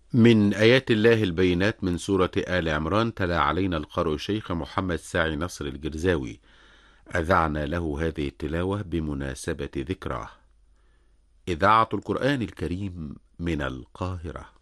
من آيات الله البينات من سورة آل عمران. تلا علينا القارئ الشيخ محمد ساعي نصر الجرزاوي. أذعنا له هذه التلاوة بمناسبة ذكراه. إذاعة القرآن الكريم من القاهرة.